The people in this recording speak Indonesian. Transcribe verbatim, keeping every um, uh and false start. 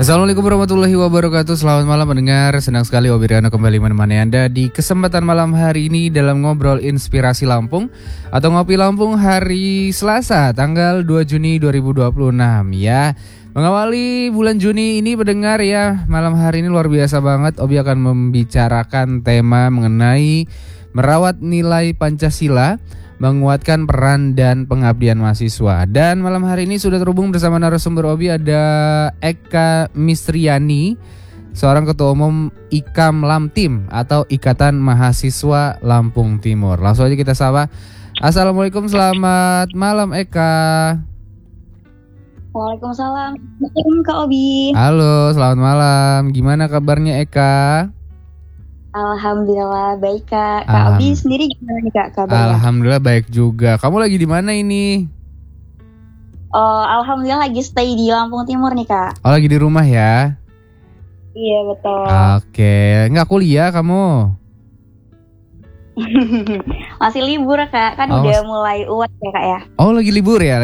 Assalamualaikum warahmatullahi wabarakatuh. Selamat malam pendengar. Senang sekali Obi Riano kembali menemani Anda di kesempatan malam hari ini dalam Ngobrol Inspirasi Lampung atau Ngopi Lampung hari Selasa tanggal dua Juni dua ribu dua puluh enam ya. Mengawali bulan Juni ini pendengar ya, malam hari ini luar biasa banget. Obi akan membicarakan tema mengenai merawat nilai Pancasila, menguatkan peran dan pengabdian mahasiswa. Dan malam hari ini sudah terhubung bersama narasumber Obi, ada Eka Mistriani, seorang ketua umum IKAM Lamtim atau Ikatan Mahasiswa Lampung Timur. Langsung aja kita sapa. Assalamualaikum, selamat malam Eka. Waalaikumsalam, Kak Obi. Halo, selamat malam. Gimana kabarnya Eka? Alhamdulillah baik Kak. Kak Obi sendiri gimana nih Kak kabarnya? Alhamdulillah baik juga. Kamu lagi di mana ini? Oh, alhamdulillah lagi stay di Lampung Timur nih Kak. Oh, lagi di rumah ya? Iya betul. Oke, nggak kuliah kamu? Masih libur Kak, kan Oh, udah mulai U A S ya Kak ya. Oh, lagi libur ya?